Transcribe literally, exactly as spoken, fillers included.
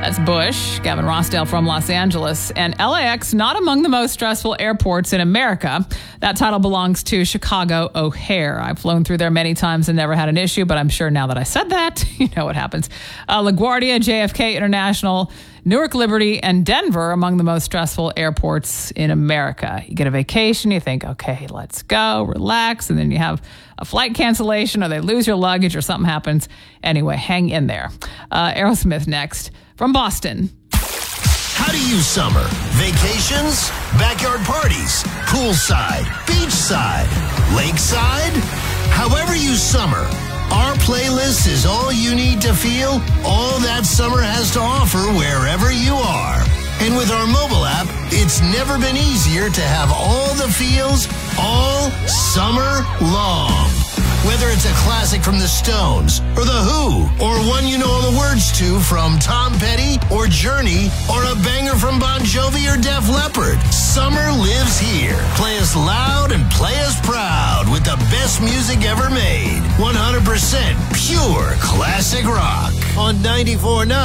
That's Bush, Gavin Rossdale from Los Angeles. And L A X, not among the most stressful airports in America. That title belongs to Chicago O'Hare. I've flown through there many times and never had an issue, but I'm sure now that I said that, you know what happens. Uh, LaGuardia, J F K International, Newark Liberty, and Denver among the most stressful airports in America. You get a vacation, you think, okay, let's go, relax, and then you have a flight cancellation or they lose your luggage or something happens. Anyway, hang in there. Uh, Aerosmith next from Boston. How do you summer? Vacations? Backyard parties? Poolside? Beachside? Lakeside? However you summer, our playlist is all you need to feel all that summer has to offer wherever you are. And with our mobile app, it's never been easier to have all the feels all summer long. Whether it's a classic from the Stones, or The Who, or one you know all the words to from Tom Petty, or Journey, or a banger from Bon Jovi or Def Leppard, summer lives here. Play us loud and play us proud with the best music ever made. one hundred percent pure classic rock on ninety-four point nine.